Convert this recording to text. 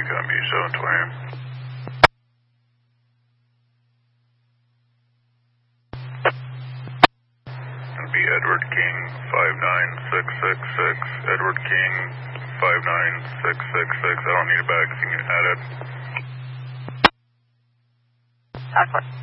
Gonna be 720. Gonna be Edward King 59666. Edward King 59666. I don't need a bag. Can you add it?